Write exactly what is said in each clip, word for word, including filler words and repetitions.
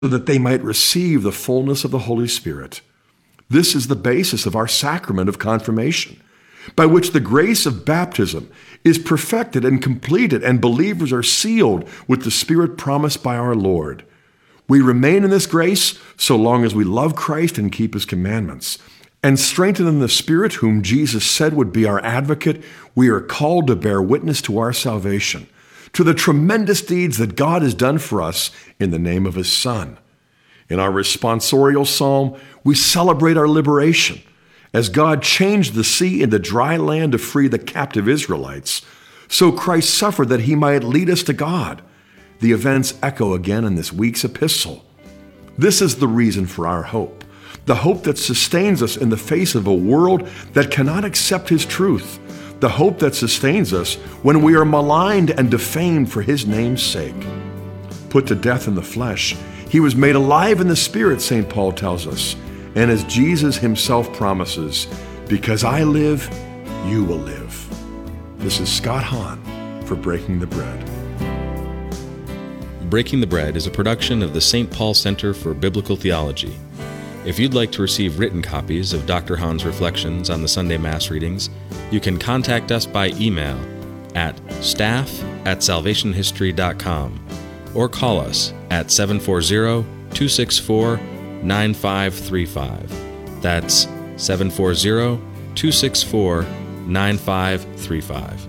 so that they might receive the fullness of the Holy Spirit. This is the basis of our sacrament of confirmation, by which the grace of baptism is perfected and completed, and believers are sealed with the Spirit promised by our Lord. We remain in this grace so long as we love Christ and keep his commandments. And strengthened in the Spirit, whom Jesus said would be our advocate, we are called to bear witness to our salvation, to the tremendous deeds that God has done for us in the name of his Son. In our responsorial psalm, we celebrate our liberation, as God changed the sea into dry land to free the captive Israelites. So Christ suffered that he might lead us to God. The events echo again in this week's epistle. This is the reason for our hope, the hope that sustains us in the face of a world that cannot accept his truth, the hope that sustains us when we are maligned and defamed for his name's sake. Put to death in the flesh, he was made alive in the Spirit, Saint Paul tells us. And as Jesus himself promises, because I live, you will live. This is Scott Hahn for Breaking the Bread. Breaking the Bread is a production of the Saint Paul Center for Biblical Theology. If you'd like to receive written copies of Doctor Hahn's reflections on the Sunday Mass readings, you can contact us by email at staff at salvation history dot com or call us at seven four zero, two six four, nine five three five. That's seven four zero, two six four, nine five three five.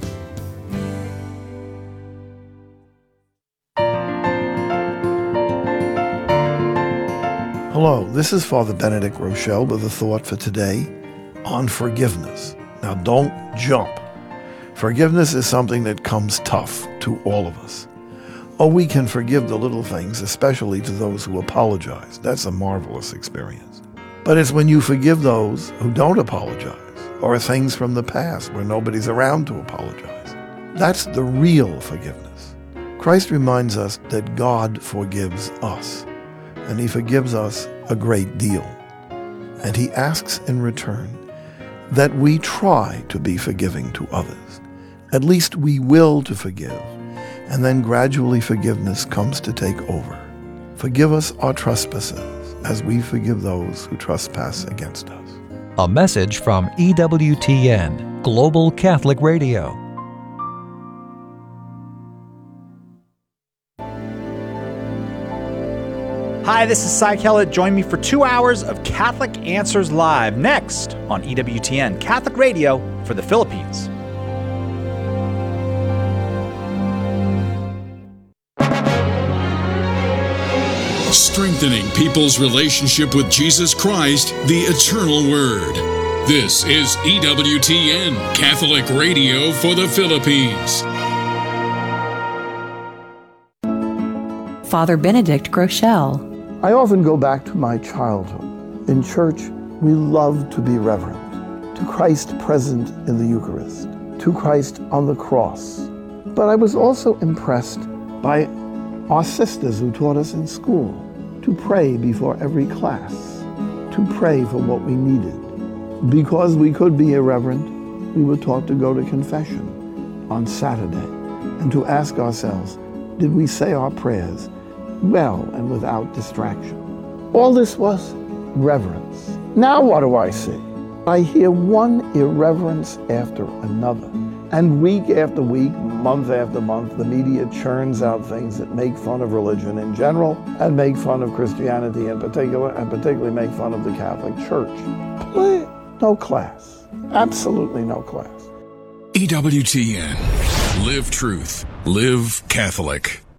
Hello, this is Father Benedict Groeschel with a thought for today on forgiveness. Now don't jump. Forgiveness is something that comes tough to all of us. Oh, we can forgive the little things, especially to those who apologize. That's a marvelous experience. But it's when you forgive those who don't apologize, or things from the past where nobody's around to apologize. That's the real forgiveness. Christ reminds us that God forgives us, and he forgives us a great deal. And he asks in return that we try to be forgiving to others. At least we will to forgive, and then gradually forgiveness comes to take over. Forgive us our trespasses as we forgive those who trespass against us. A message from E W T N, Global Catholic Radio. Hi, this is Cy Kellett. Join me for two hours of Catholic Answers Live next on E W T N, Catholic Radio for the Philippines. Strengthening people's relationship with Jesus Christ, the Eternal Word. This is E W T N, Catholic Radio for the Philippines. Father Benedict Groeschel. I often go back to my childhood. In church, we love to be reverent to Christ present in the Eucharist, to Christ on the cross. But I was also impressed by our sisters who taught us in school to pray before every class, to pray for what we needed. Because we could be irreverent, we were taught to go to confession on Saturday and to ask ourselves, did we say our prayers well and without distraction? All this was reverence. Now what do I see? I hear one irreverence after another. And week after week, month after month, the media churns out things that make fun of religion in general and make fun of Christianity in particular, and particularly make fun of the Catholic Church. No class. Absolutely no class. E W T N. Live truth. Live Catholic.